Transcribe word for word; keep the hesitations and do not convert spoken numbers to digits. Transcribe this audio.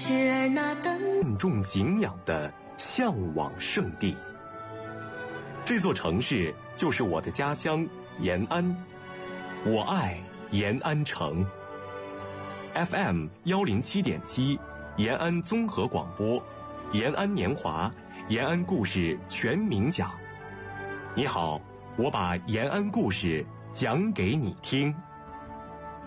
时而那灯万众敬仰的向往圣地。这座城市就是我的家乡延安，我爱延安城。F M 幺零七点七，延安综合广播，延安年华，延安故事全民讲。你好，我把延安故事讲给你听。